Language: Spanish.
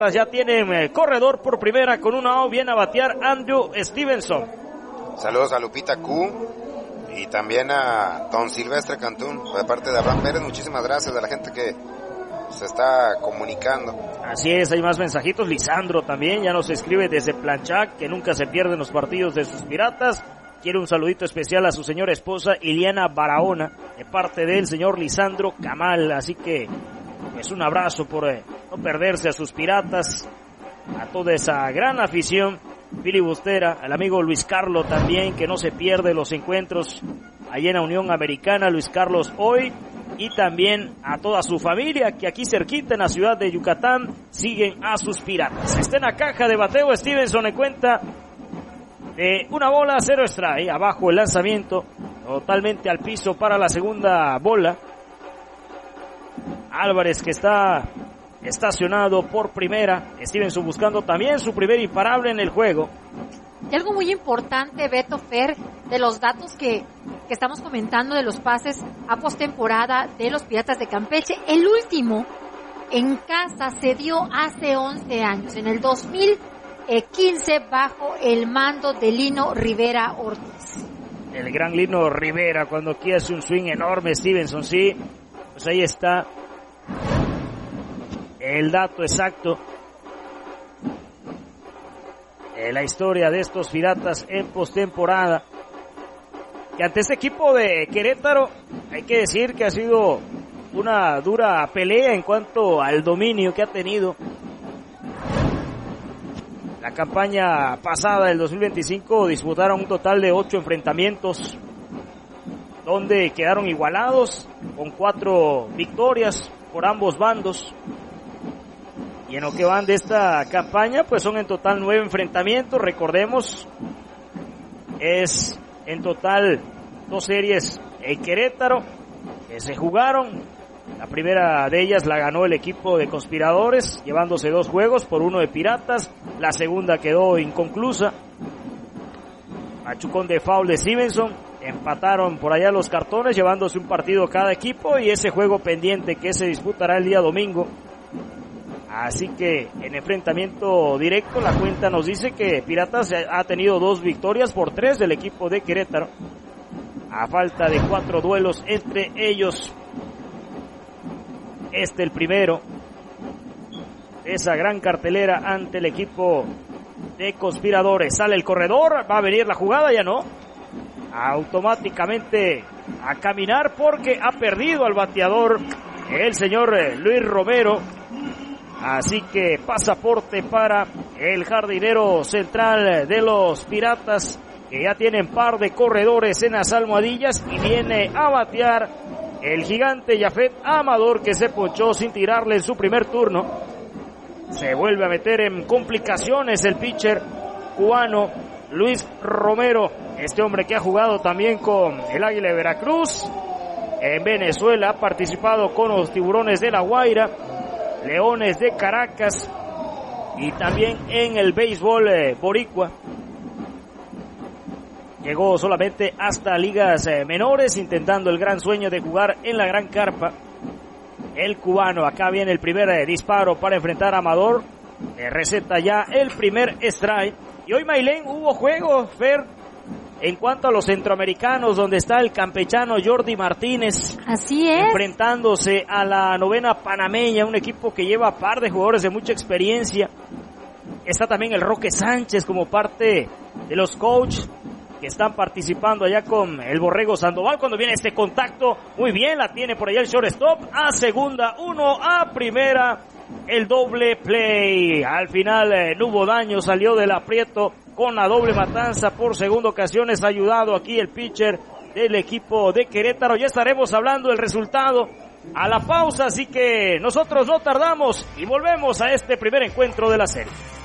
Ya tienen corredor por primera con una out, viene a batear Andrew Stevenson. Saludos a Lupita Q y también a Don Silvestre Cantún, de parte de Abraham Pérez. Muchísimas gracias a la gente que se está comunicando. Así es, hay más mensajitos. Lisandro también ya nos escribe desde Planchac, que nunca se pierden los partidos de sus Piratas. Quiere un saludito especial a su señora esposa Iliana Barahona, de parte del señor Lisandro Camal. Así que es un abrazo por no perderse a sus Piratas, a toda esa gran afición filibustera, al amigo Luis Carlos también, que no se pierde los encuentros allá en la Unión Americana, Luis Carlos hoy, y también a toda su familia que aquí cerquita en la ciudad de Yucatán siguen a sus Piratas. Está en la caja de bateo Stevenson en cuenta de 1-0 strike, abajo el lanzamiento, totalmente al piso para la segunda bola. Álvarez, que está estacionado por primera. Stevenson buscando también su primer imparable en el juego. Y algo muy importante, Beto, Fer, de los datos que estamos comentando de los pases a postemporada de los Piratas de Campeche. El último en casa se dio hace 11 años, en el 2015, bajo el mando de Lino Rivera Ortiz. El gran Lino Rivera, cuando aquí hace un swing enorme Stevenson, sí. Pues ahí está el dato exacto de la historia de estos Piratas en postemporada. Y ante este equipo de Querétaro, hay que decir que ha sido una dura pelea en cuanto al dominio que ha tenido. La campaña pasada del 2025 disputaron un total de 8 enfrentamientos, donde quedaron igualados con 4 victorias por ambos bandos. Y en lo que van de esta campaña, pues son en total 9 enfrentamientos. Recordemos, es en total 2 series en Querétaro que se jugaron. La primera de ellas la ganó el equipo de Conspiradores, llevándose 2 juegos por 1 de Piratas. La segunda quedó inconclusa. Machucón de foul de Stevenson. Empataron por allá los cartones, llevándose un partido cada equipo, y ese juego pendiente que se disputará el día domingo. Así que en enfrentamiento directo la cuenta nos dice que Piratas ha tenido 2 victorias por 3 del equipo de Querétaro, a falta de 4 duelos entre ellos. El primero, esa gran cartelera ante el equipo de Conspiradores. Sale el corredor, va a venir la jugada, ya no. Automáticamente a caminar porque ha perdido al bateador el señor Luis Romero. Así que pasaporte para el jardinero central de los Piratas, que ya tienen par de corredores en las almohadillas, y viene a batear el gigante Yafet Amador, que se ponchó sin tirarle en su primer turno. Se vuelve a meter en complicaciones el pitcher cubano Luis Romero, este hombre que ha jugado también con el Águila de Veracruz, en Venezuela ha participado con los Tiburones de La Guaira, Leones de Caracas y también en el béisbol boricua. Llegó solamente hasta ligas menores, intentando el gran sueño de jugar en la gran carpa. El cubano, acá viene el primer disparo para enfrentar a Amador. Receta ya el primer strike. Y hoy, Maylén, hubo juego, Fer, en cuanto a los centroamericanos, donde está el campechano Jordi Martínez. Así es. Enfrentándose a la novena panameña, un equipo que lleva par de jugadores de mucha experiencia. Está también el Roque Sánchez como parte de los coaches que están participando allá con el Borrego Sandoval. Cuando viene este contacto, muy bien, la tiene por allá el shortstop, a segunda, 1 a primera, el doble play. Al final no hubo daño, salió del aprieto con la doble matanza por segunda ocasión. Es ayudado aquí el pitcher del equipo de Querétaro. Ya estaremos hablando del resultado a la pausa, así que nosotros no tardamos y volvemos a este primer encuentro de la serie.